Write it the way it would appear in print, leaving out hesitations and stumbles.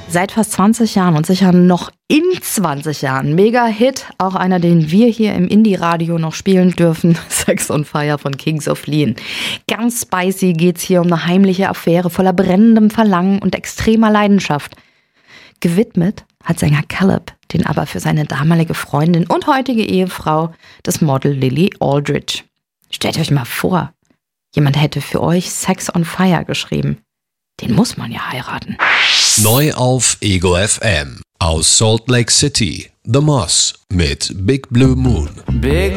Seit fast 20 Jahren und sicher noch in 20 Jahren. Mega-Hit, auch einer, den wir hier im Indie-Radio noch spielen dürfen. Sex on Fire von Kings of Leon. Ganz spicy geht's hier um eine heimliche Affäre voller brennendem Verlangen und extremer Leidenschaft. Gewidmet hat Sänger Caleb den aber für seine damalige Freundin und heutige Ehefrau, das Model Lily Aldridge. Stellt euch mal vor, jemand hätte für euch Sex on Fire geschrieben. Den muss man ja heiraten. Neu auf Ego FM. Aus Salt Lake City. The Moss mit Big Blue Moon. Big